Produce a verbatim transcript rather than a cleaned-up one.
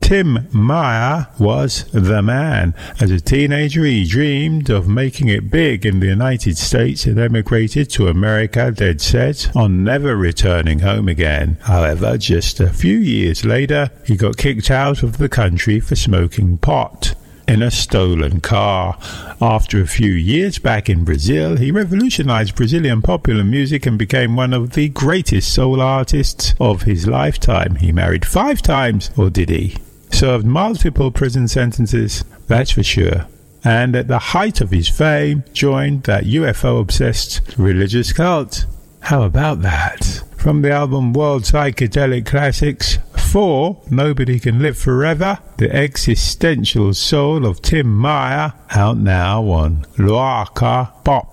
Tim Meyer was the man. As a teenager, he dreamed of making it big in the United States and emigrated to America, dead set on never returning home again. However, just a few years later, he got kicked out of the country for smoking pot in a stolen car. After a few years back in Brazil, he revolutionized Brazilian popular music and became one of the greatest soul artists of his lifetime. He married five times, or did he? Served multiple prison sentences, that's for sure. And at the height of his fame, joined that U F O-obsessed religious cult. How about that? From the album World Psychedelic Classics four, Nobody Can Live Forever, the existential soul of Tim Meyer, out now on Loaka Pop.